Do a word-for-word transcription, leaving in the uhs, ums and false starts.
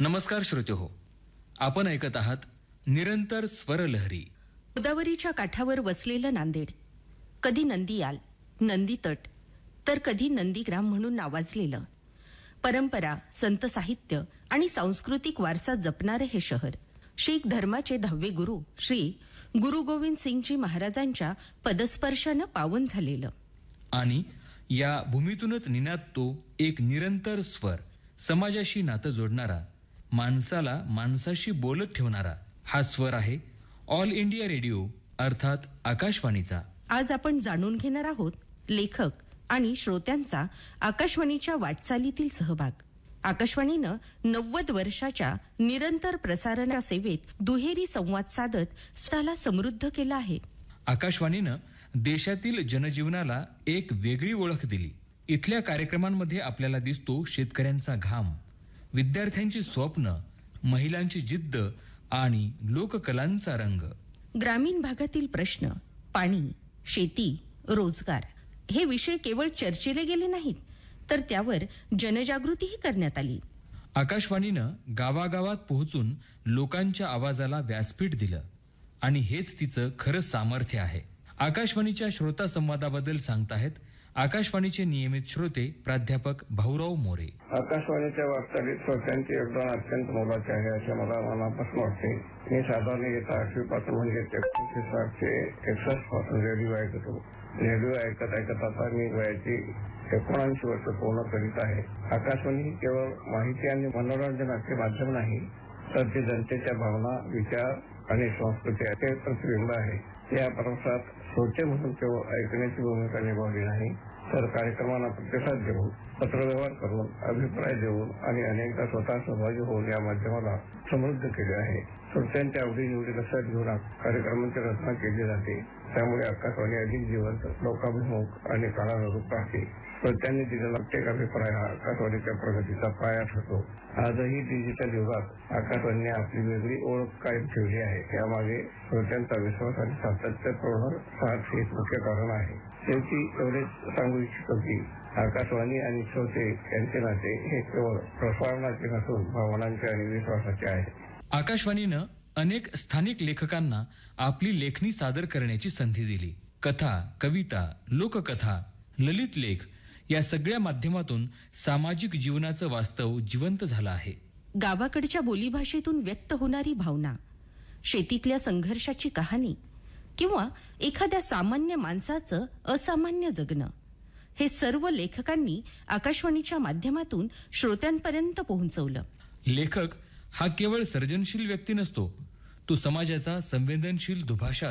नमस्कार श्रोते हो, आपण ऐकत आहात निरंतर स्वरलहरी. गोदावरीच्या काठावर वसलेलं नांदेड, कधी नंदियाल, नंदीतट, तर कधी नंदीग्राम म्हणून नावाजलेलं. परंपरा, संत साहित्य आणि सांस्कृतिक वारसा जपणारे हे शहर शीख धर्माचे दहावे गुरु श्री गुरु गोविंद सिंगजी महाराजांच्या पदस्पर्शानं पावन झालेलं. आणि या भूमीतूनच निनादतो एक निरंतर स्वर, समाजाशी नातं जोडणारा, माणसाला माणसाशी बोलत ठेवणारा हा स्वर आहे ऑल इंडिया रेडिओ अर्थात आकाशवाणीचा. आज आपण जाणून घेणार आहोत लेखक आणि श्रोत्यांचा आकाशवाणीच्या वाटचालीतील सहभाग. आकाशवाणीनं नव्वद वर्षाच्या निरंतर प्रसारण सेवेत दुहेरी संवाद साधत स्वतःला समृद्ध केलं आहे. आकाशवाणीनं देशातील जनजीवनाला एक वेगळी ओळख दिली. इथल्या कार्यक्रमांमध्ये आपल्याला दिसतो शेतकऱ्यांचा घाम, विद्यार्थ्यांची स्वप्न, महिलांची जिद्द आणि लोककलांचा रंग. ग्रामीण भागातील प्रश्न, पाणी, शेती, रोजगार हे विषय केवळ चर्चेले गेले नाहीत, तर त्यावर जनजागृतीही करण्यात आली. आकाशवाणीनं गावागावात पोहोचून लोकांच्या आवाजाला व्यासपीठ दिलं आणि हेच तिचं खरं सामर्थ्य आहे. आकाशवाणीच्या श्रोता संवादाबद्दल सांगताहेत आकाशवाणीचे नियमित श्रोते प्राध्यापक भाऊराव मोरे. आकाशवाणीच्या वाटचालीत श्रोत्यांचे योगदान अत्यंत मोलाचे आहे असे मला मनापासून वाटते. मी साधारण येत्या आठवी पासून म्हणजे एकोणीसशे सातशे एकसष्ट पासून रेडिओ ऐकत होतो. रेडिओ ऐकत ऐकत आता मी वयाची एकोणऐंशी वर्ष पूर्ण करीत आहे. आकाशवाणी ही केवळ माहिती आणि मनोरंजनाचे माध्यम नाही, तर ते जनतेच्या भावना, विचार आणि संस्कृतीचे प्रतिबिंब आहे. या प्रवासात श्रोते म्हणून केवळ ऐकण्याची भूमिका निभावली नाही, तर कार्यक्रमांना प्रतिसाद देऊन, पत्रव्यवहार करून, अभिप्राय देऊन आणि अनेकदा स्वतः सहभागी होऊन या माध्यमाला समृद्ध केले आहे. श्रोत्यांच्या आवडीनिवडी लक्षात घेऊन कार्यक्रमांची रचना केली जाते. त्यामुळे आकाशवाणी अधिक जिवंत, लोकाभिमुख आणि काळानुरूप राहते. श्रोत्यांनी दिलेला प्रत्येक अभिप्राय हा आकाशवाणीच्या प्रगतीचा पाया ठरतो. आजही डिजिटल युगात आकाशवाणीने आपली वेगळी ओळख कायम ठेवली आहे. यामागे श्रोत्यांचा विश्वास आणि सातत्यपूर्ण साथ हेच मुख्य कारण आहे. शेवटी एवढेच सांगू इच्छितो की आकाशवाणी आणि श्रोते यांचे नाते हे केवळ प्रसारणाचे नसून भावनांचे आणि विश्वासाचे आहे. आकाशवाणीनं अनेक स्थानिक लेखकांना आपली लेखणी सादर करण्याची संधी दिली. कथा, कविता, लोककथा, ललित लेख या सगळ्या माध्यमातून सामाजिक जीवनाचं वास्तव जिवंत झालं आहे. गावाकडच्या बोलीभाषेतून व्यक्त होणारी भावना, शेतीतल्या संघर्षाची कहाणी किंवा एखाद्या सामान्य माणसाचं असामान्य जगणं, हे सर्व लेखकांनी आकाशवाणीच्या माध्यमातून श्रोत्यांपर्यंत पोहोचवलं. लेखक हा केवळ सर्जनशील व्यक्ती नसतो, तो समाजाचा संवेदनशील दुभाषा